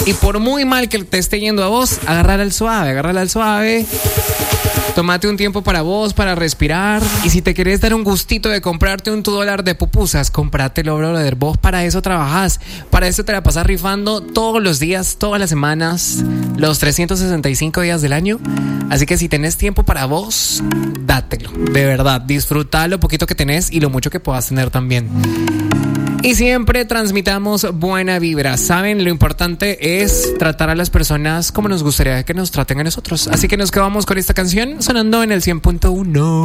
Y por muy mal que te esté yendo a vos, agárrala al suave. Tómate un tiempo para vos, para respirar. Y si te querés dar un gustito de comprarte un $2 de pupusas, comprátelo, brother. Vos para eso trabajás. Para eso te la pasás rifando todos los días, todas las semanas, los 365 días del año. Así que si tenés tiempo para vos, dátelo. De verdad, disfruta lo poquito que tenés y lo mucho que puedas tener también. Y siempre transmitamos buena vibra. ¿Saben? Lo importante es tratar a las personas como nos gustaría que nos traten a nosotros. Así que nos quedamos con esta canción sonando en el 100.1.